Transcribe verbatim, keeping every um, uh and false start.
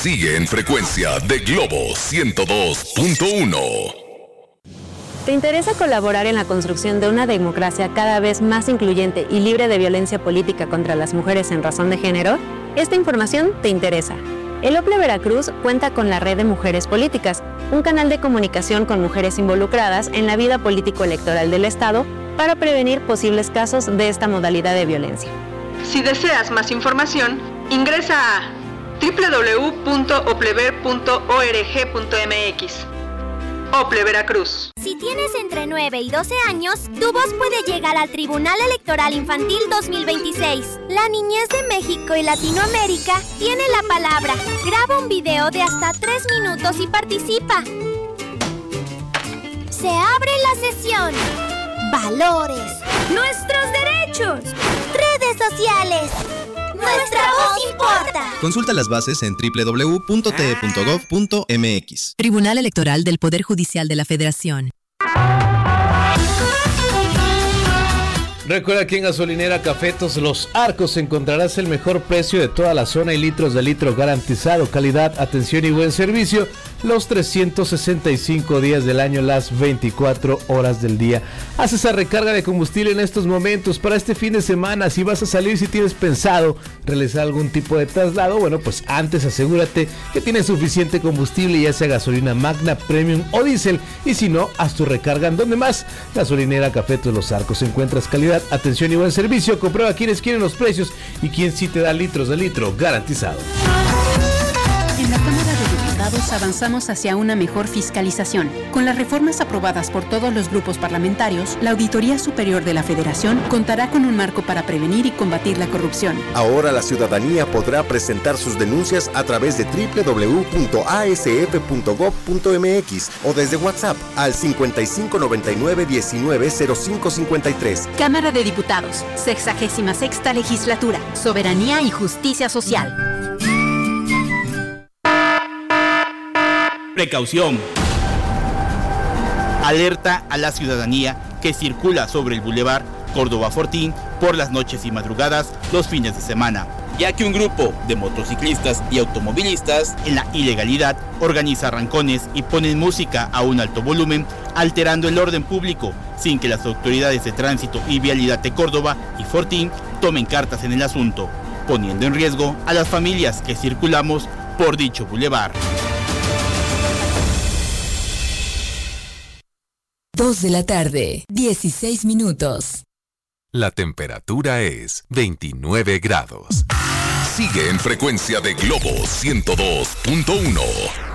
Sigue en frecuencia de Globo ciento dos punto uno. ¿Te interesa colaborar en la construcción de una democracia cada vez más incluyente y libre de violencia política contra las mujeres en razón de género? Esta información te interesa. El OPLE Veracruz cuenta con la Red de Mujeres Políticas, un canal de comunicación con mujeres involucradas en la vida político-electoral del Estado para prevenir posibles casos de esta modalidad de violencia. Si deseas más información, ingresa a doble u doble u doble u punto oplever punto org punto m x. OPLE Veracruz. Si tienes entre nueve y doce años, tu voz puede llegar al Tribunal Electoral Infantil dos mil veintiséis. La niñez de México y Latinoamérica tiene la palabra. Graba un video de hasta tres minutos y participa. Se abre la sesión. Valores. Nuestros derechos. Redes sociales. Nuestra voz importa. Consulta las bases en doble u doble u doble u punto t e punto gov punto m x. Tribunal Electoral del Poder Judicial de la Federación. Recuerda que en Gasolinera Cafetos Los Arcos encontrarás el mejor precio de toda la zona y litros de litro garantizado, calidad, atención y buen servicio los trescientos sesenta y cinco días del año, las veinticuatro horas del día. Haz esa recarga de combustible en estos momentos para este fin de semana. Si vas a salir, si tienes pensado realizar algún tipo de traslado, bueno, pues antes asegúrate que tienes suficiente combustible, ya sea gasolina Magna, Premium o diésel, y si no, haz tu recarga en donde más. Gasolinera Cafetos Los Arcos. Encuentras calidad, atención y buen servicio. Comprueba quiénes quieren los precios y quién sí te da litros de litro garantizado. En la Cámara de Diputados avanzamos hacia una mejor fiscalización. Con las reformas aprobadas por todos los grupos parlamentarios, la Auditoría Superior de la Federación contará con un marco para prevenir y combatir la corrupción. Ahora la ciudadanía podrá presentar sus denuncias a través de doble u doble u doble u punto a s f punto gov punto m x o desde WhatsApp al cincuenta y cinco noventa y nueve diecinueve cero cinco cincuenta y tres. Cámara de Diputados, sexagésima sexta legislatura, soberanía y justicia social. Precaución. Alerta a la ciudadanía que circula sobre el Boulevard Córdoba Fortín por las noches y madrugadas los fines de semana, ya que un grupo de motociclistas y automovilistas en la ilegalidad organiza arrancones y ponen música a un alto volumen, alterando el orden público, sin que las autoridades de tránsito y vialidad de Córdoba y Fortín tomen cartas en el asunto, poniendo en riesgo a las familias que circulamos por dicho bulevar. dos de la tarde, dieciséis minutos. La temperatura es veintinueve grados. Sigue en frecuencia de Globo ciento dos punto uno.